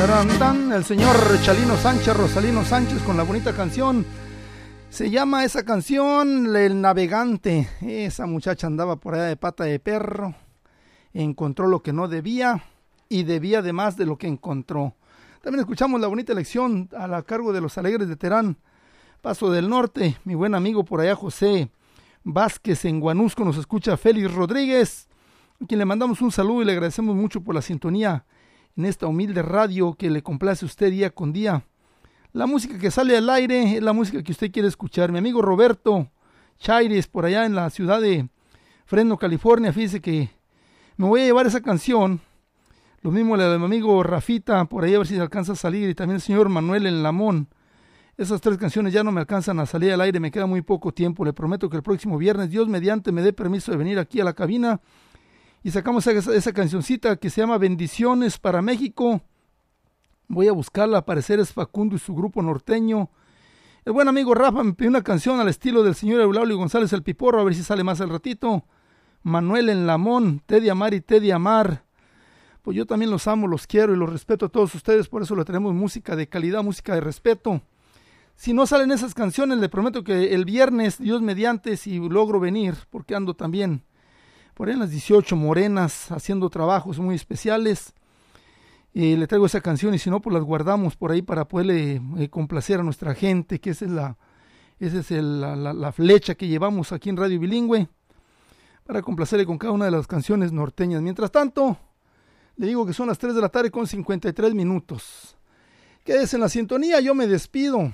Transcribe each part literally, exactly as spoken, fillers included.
El señor Chalino Sánchez, Rosalino Sánchez, con la bonita canción. Se llama esa canción El Navegante. Esa muchacha andaba por allá de pata de perro, encontró lo que no debía y debía de más de lo que encontró. También escuchamos la bonita lección a la cargo de los Alegres de Terán, Paso del Norte. Mi buen amigo por allá José Vázquez en Guanusco nos escucha Félix Rodríguez, a quien le mandamos un saludo y le agradecemos mucho por la sintonía en esta humilde radio que le complace a usted día con día. La música que sale al aire es la música que usted quiere escuchar. Mi amigo Roberto Chaires, por allá en la ciudad de Fresno, California, fíjese que me voy a llevar esa canción. Lo mismo la de mi amigo Rafita, por ahí a ver si alcanza a salir. Y también el señor Manuel en Lamón. Esas tres canciones ya no me alcanzan a salir al aire, me queda muy poco tiempo. Le prometo que el próximo viernes, Dios mediante, me dé permiso de venir aquí a la cabina y sacamos esa, esa cancioncita que se llama Bendiciones para México. Voy a buscarla, al parecer es Facundo y su grupo norteño. El buen amigo Rafa me pidió una canción al estilo del señor Eulalio González el Piporro, a ver si sale más al ratito. Manuel en Lamón, Te de amar y te de amar. Pues yo también los amo, los quiero y los respeto a todos ustedes, por eso le tenemos música de calidad, música de respeto. Si no salen esas canciones, le prometo que el viernes, Dios mediante, si logro venir, porque ando también por ahí en las dieciocho Morenas haciendo trabajos muy especiales, eh, le traigo esa canción y si no, pues las guardamos por ahí para poderle eh, complacer a nuestra gente, que esa es, la, esa es el, la, la, la flecha que llevamos aquí en Radio Bilingüe, para complacerle con cada una de las canciones norteñas. Mientras tanto, le digo que son las tres de la tarde con cincuenta y tres minutos. Quédese en la sintonía, yo me despido.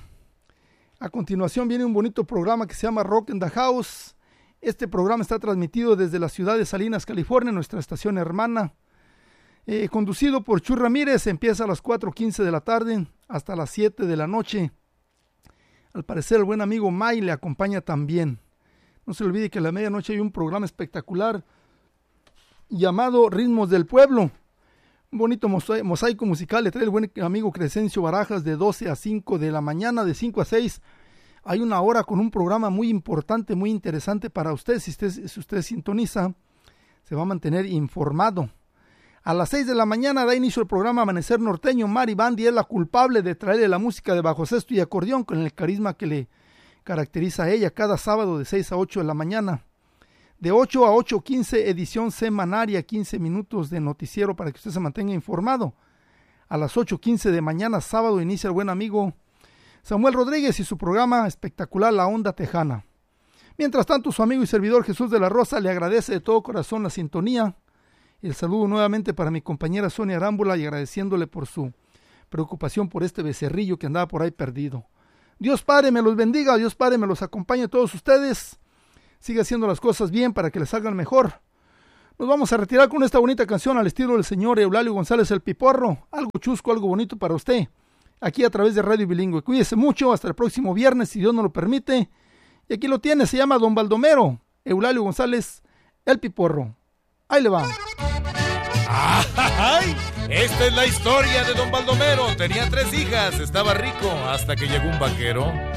A continuación viene un bonito programa que se llama Rock in the House. Este programa está transmitido desde la ciudad de Salinas, California, nuestra estación hermana. Eh, conducido por Chu Ramírez, empieza a las cuatro quince de la tarde hasta las siete de la noche. Al parecer el buen amigo May le acompaña también. No se olvide que a la medianoche hay un programa espectacular llamado Ritmos del Pueblo. Un bonito mosaico musical le trae el buen amigo Crescencio Barajas de doce a cinco de la mañana, de cinco a seis. Hay una hora con un programa muy importante, muy interesante para usted. Si usted, si usted sintoniza, se va a mantener informado. A las seis de la mañana da inicio el programa Amanecer Norteño. Mari Bandi es la culpable de traerle la música de bajo sexto y acordeón con el carisma que le caracteriza a ella cada sábado de seis a ocho de la mañana. De ocho a ocho quince, edición semanaria, quince minutos de noticiero para que usted se mantenga informado. A las ocho quince de mañana, sábado, inicia el buen amigo Samuel Rodríguez y su programa espectacular La Onda Tejana. Mientras tanto, su amigo y servidor Jesús de la Rosa le agradece de todo corazón la sintonía. El saludo nuevamente para mi compañera Sonia Arámbula y agradeciéndole por su preocupación por este becerrillo que andaba por ahí perdido. Dios Padre me los bendiga, Dios Padre me los acompañe a todos ustedes. Sigue haciendo las cosas bien para que les salgan mejor. Nos vamos a retirar con esta bonita canción al estilo del señor Eulalio González el Piporro. Algo chusco, algo bonito para usted. Aquí a través de Radio Bilingüe. Cuídese mucho, hasta el próximo viernes, si Dios nos lo permite. Y aquí lo tiene, se llama Don Baldomero, Eulalio González el Piporro. Ahí le va. ¡Ay! Esta es la historia de Don Baldomero. Tenía tres hijas, estaba rico hasta que llegó un vaquero.